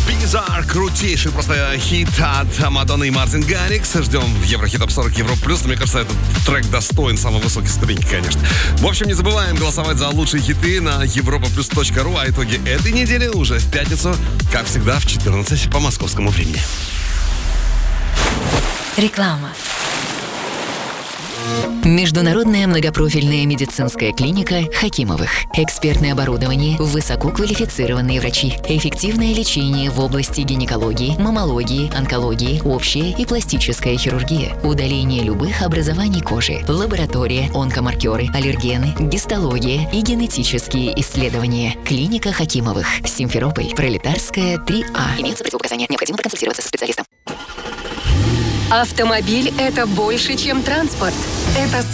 Bizarre, крутейший просто хит от Мадонны и Мартин Гаррикс. Ждем в Еврохит Топ 40 Европа Плюс. Мне кажется, этот трек достоин самой высокой ступеньки, конечно. В общем, не забываем голосовать за лучшие хиты на europaplus.ru. А итоги этой недели уже в пятницу, как всегда, в 14 по московскому времени. Реклама. Международная многопрофильная медицинская клиника Хакимовых. Экспертное оборудование, высококвалифицированные врачи, эффективное лечение в области гинекологии, маммологии, онкологии, общая и пластическая хирургия, удаление любых образований кожи, лаборатория, онкомаркеры, аллергены, гистология и генетические исследования. Клиника Хакимовых. Симферополь, Пролетарская, 3А. Имеются противопоказания. Необходимо проконсультироваться со специалистом. Автомобиль – это больше, чем транспорт. Это